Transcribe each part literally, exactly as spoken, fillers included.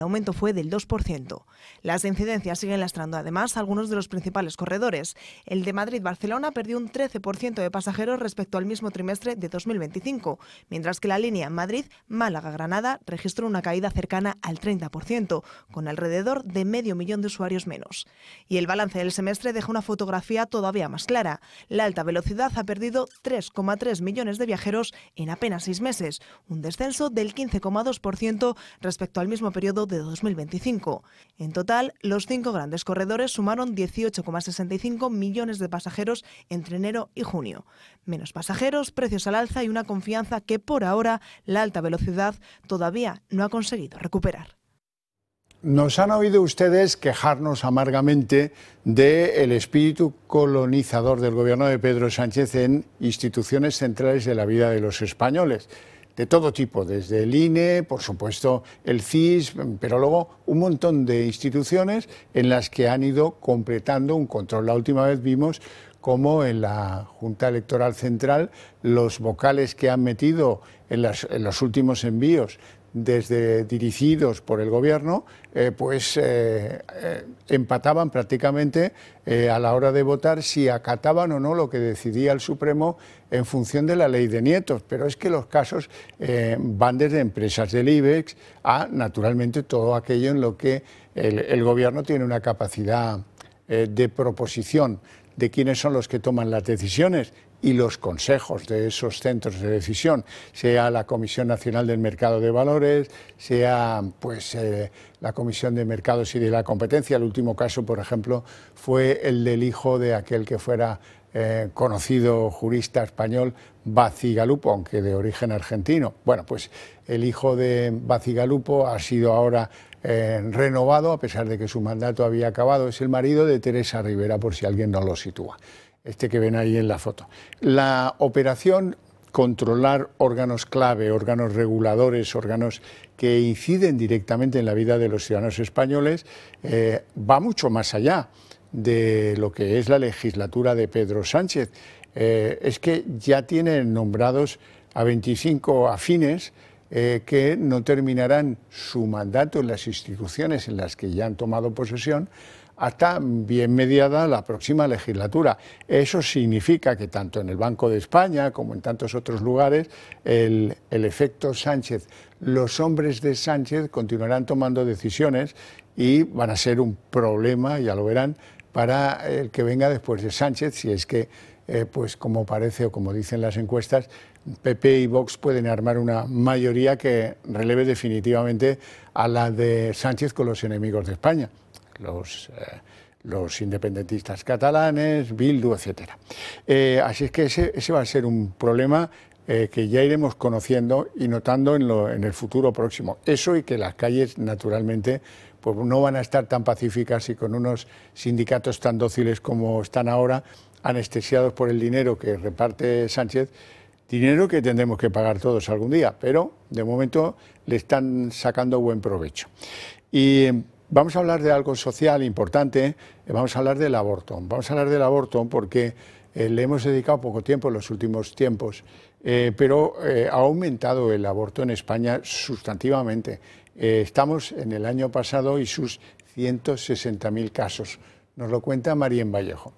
El aumento fue del dos por ciento. Las incidencias siguen lastrando además algunos de los principales corredores. El de Madrid-Barcelona perdió un trece por ciento de pasajeros respecto al mismo trimestre de dos mil veinticinco, mientras que la línea Madrid-Málaga-Granada registró una caída cercana al treinta por ciento, con alrededor de medio millón de usuarios menos. Y el balance del semestre deja una fotografía todavía más clara. La alta velocidad ha perdido tres coma tres millones de viajeros en apenas seis meses, un descenso del quince coma dos por ciento respecto al mismo periodo de dos mil veinticinco. En total, los cinco grandes corredores sumaron dieciocho coma sesenta y cinco millones de pasajeros entre enero y junio. Menos pasajeros, precios al alza y una confianza que por ahora la alta velocidad todavía no ha conseguido recuperar. Nos han oído ustedes quejarnos amargamente del espíritu colonizador del gobierno de Pedro Sánchez en instituciones centrales de la vida de los españoles. De todo tipo, desde el I N E, por supuesto el C I S, pero luego un montón de instituciones en las que han ido completando un control. La última vez vimos cómo en la Junta Electoral Central los vocales que han metido en, las, en los últimos envíos desde dirigidos por el gobierno, eh, pues eh, eh, empataban prácticamente eh, a la hora de votar si acataban o no lo que decidía el Supremo en función de la ley de nietos. Pero es que los casos eh, van desde empresas del IBEX a, naturalmente, todo aquello en lo que el, el gobierno tiene una capacidad eh, de proposición de quiénes son los que toman las decisiones y los consejos de esos centros de decisión, sea la Comisión Nacional del Mercado de Valores, sea pues eh, la Comisión de Mercados y de la Competencia. El último caso, por ejemplo, fue el del hijo de aquel que fuera eh, conocido jurista español, Bacigalupo, aunque de origen argentino. Bueno, pues el hijo de Bacigalupo ha sido ahora eh, renovado, a pesar de que su mandato había acabado. Es el marido de Teresa Rivera, por si alguien no lo sitúa. Este que ven ahí en la foto. La operación controlar órganos clave, órganos reguladores, órganos que inciden directamente en la vida de los ciudadanos españoles, eh, va mucho más allá de lo que es la legislatura de Pedro Sánchez. Eh, es que ya tienen nombrados a veinticinco afines eh, que no terminarán su mandato en las instituciones en las que ya han tomado posesión hasta bien mediada la próxima legislatura. Eso significa que tanto en el Banco de España como en tantos otros lugares el, el efecto Sánchez, los hombres de Sánchez continuarán tomando decisiones y van a ser un problema, ya lo verán, para el que venga después de Sánchez, si es que, eh, pues como parece o como dicen las encuestas, P P y Vox pueden armar una mayoría que releve definitivamente a la de Sánchez con los enemigos de España. Los, eh, los independentistas catalanes, Bildu, etcétera. Eh, así es que ese, ese va a ser un problema eh, que ya iremos conociendo y notando en, lo, en el futuro próximo. Eso y que las calles, naturalmente, pues no van a estar tan pacíficas y con unos sindicatos tan dóciles como están ahora, anestesiados por el dinero que reparte Sánchez, dinero que tendremos que pagar todos algún día, pero de momento le están sacando buen provecho. Y vamos a hablar de algo social importante, vamos a hablar del aborto. Vamos a hablar del aborto porque eh, le hemos dedicado poco tiempo en los últimos tiempos, eh, pero eh, ha aumentado el aborto en España sustantivamente. Eh, estamos en el año pasado y sus ciento sesenta mil casos. Nos lo cuenta Marien Vallejo.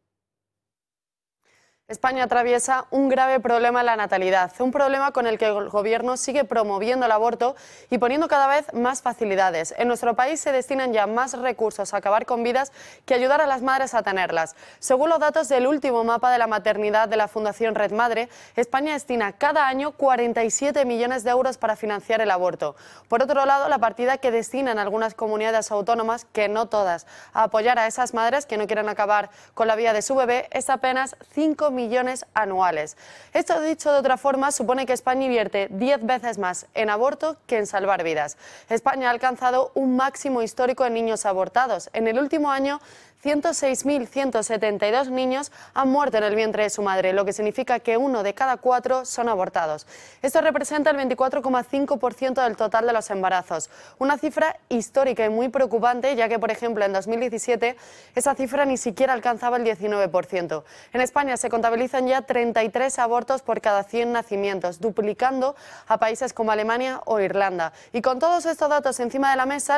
España atraviesa un grave problema en la natalidad, un problema con el que el Gobierno sigue promoviendo el aborto y poniendo cada vez más facilidades. En nuestro país se destinan ya más recursos a acabar con vidas que ayudar a las madres a tenerlas. Según los datos del último mapa de la maternidad de la Fundación Red Madre, España destina cada año cuarenta y siete millones de euros para financiar el aborto. Por otro lado, la partida que destinan algunas comunidades autónomas, que no todas, a apoyar a esas madres que no quieren acabar con la vida de su bebé es apenas cinco millones anuales. Esto, dicho de otra forma, supone que España invierte diez veces más en aborto que en salvar vidas. España ha alcanzado un máximo histórico en niños abortados. En el último año, ciento seis mil ciento setenta y dos niños han muerto en el vientre de su madre, lo que significa que uno de cada cuatro son abortados. Esto representa el veinticuatro coma cinco por ciento del total de los embarazos, una cifra histórica y muy preocupante, ya que, por ejemplo, en dos mil diecisiete esa cifra ni siquiera alcanzaba el diecinueve por ciento. En España se contabilizan ya treinta y tres abortos por cada cien nacimientos, duplicando a países como Alemania o Irlanda. Y con todos estos datos encima de la mesa,